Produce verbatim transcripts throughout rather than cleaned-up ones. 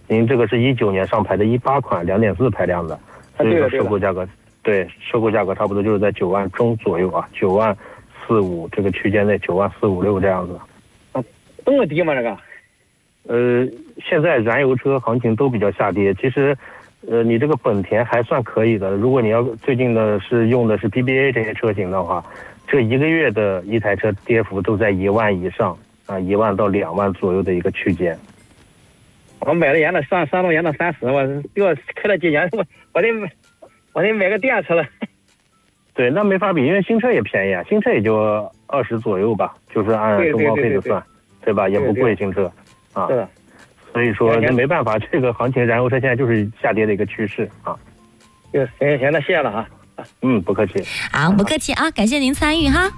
您这个是一九年上牌的一八款两点四排量的，所以说收购价格，对，收购价格差不多就是在九万中左右啊，九万四五这个区间内，九万四五六这样子。 啊，这么低吗？这个？ 呃，现在燃油车行情都比较下跌，其实，呃，你这个本田还算可以的。如果你要最近的是用的是 P B A 这些车型的话，这一个月的一台车跌幅都在一万以上啊，一万到两万左右的一个区间。 我买了原来上山东原来三十，我要开了几年，我我得我得买个电车了。 对，那没法比，因为新车也便宜啊，新车也就二十左右吧，就是按中报废的算， 对, 对, 对, 对, 对吧？也不贵，新车啊。 是的。 所以说那没办法，这个行情燃油车现在就是下跌的一个趋势啊。 行行行，那谢了哈。 嗯，不客气。 好，不客气啊，感谢您参与哈。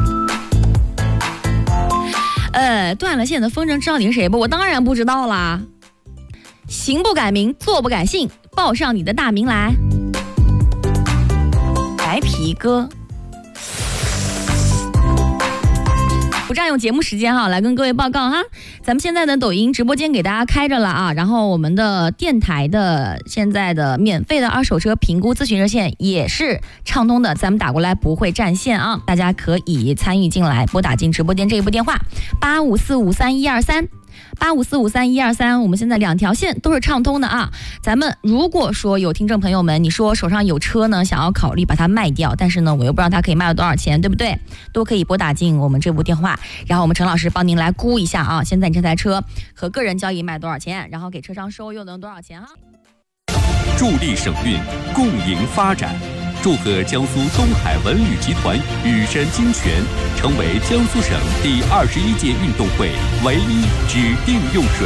呃，断了线的风筝知道你是谁不？我当然不知道啦。行不改名，坐不改姓，报上你的大名来。白皮哥，不占用节目时间哈，来跟各位报告哈。咱们现在的抖音直播间给大家开着了啊，然后我们的电台的现在的免费的二手车评估咨询热线也是畅通的，咱们打过来不会占线啊，大家可以参与进来，拨打进直播间这一部电话八五四五三一二三。八五四五三一二三，我们现在两条线都是畅通的啊。咱们如果说有听众朋友们，你说手上有车呢，想要考虑把它卖掉，但是呢，我又不知道它可以卖到多少钱，对不对？都可以拨打进我们这部电话，然后我们陈老师帮您来估一下啊，现在你这台车和个人交易卖多少钱，然后给车商收又能多少钱哈？ 助力省运，共赢发展。祝贺江苏东海文旅集团羽山金泉成为江苏省第二十一届运动会唯一指定用水。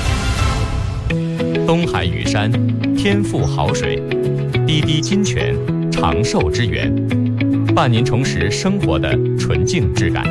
东海羽山，天赋好水；滴滴金泉，长寿之源，伴您重拾生活的纯净质感。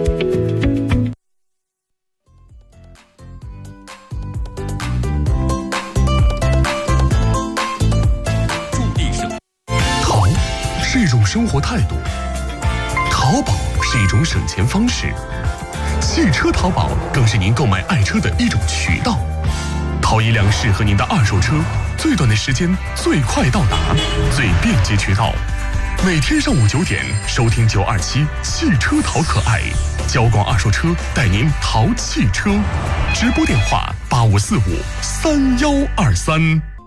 是一种生活态度，淘宝是一种省钱方式，汽车淘宝更是您购买爱车的一种渠道。淘一辆适合您的二手车，最短的时间，最快到达，最便捷渠道。每天上午九点，收听九二七汽车淘可爱，交广二手车带您淘汽车。直播电话八五四五三幺二三。